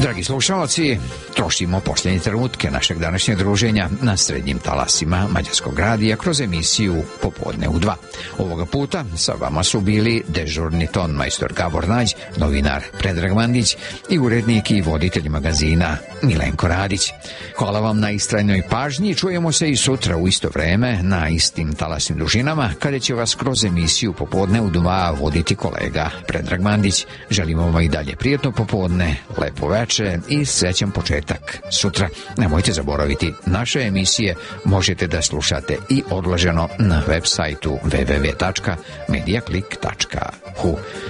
Dragi slušalci, trošimo posljednje trenutke našeg današnjeg druženja na srednjim talasima Mađarskog radija kroz emisiju Popodne u 2. Ovoga puta sa vama su bili dežurni ton majstor Gabor Nađ, novinar Predrag Mandić i urednik i voditelj magazina Milenko Radić. Hvala vam na istrajnoj pažnji, čujemo se i sutra u isto vreme na istim talasnim dužinama, kada će vas kroz emisiju Popodne u 2 voditi kolega Predrag Mandić. Želimo vam i dalje prijatno popodne, lepo veče i srećan početak sutra. Nemojte zaboraviti, naše emisije možete da slušate i odloženo na web sajtu www.mediaclick.hu.